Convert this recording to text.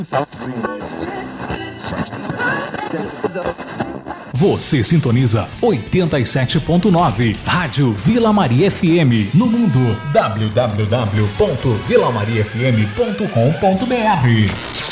Você sintoniza 87.9 Rádio Vila Maria FM no mundo www.vilamariafm.com.br.